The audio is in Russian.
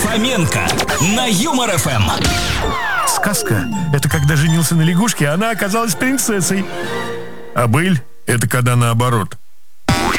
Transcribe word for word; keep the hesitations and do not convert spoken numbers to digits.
Фоменко на Юмор эф эм. Сказка — это когда женился на лягушке, а она оказалась принцессой. А быль — это когда наоборот.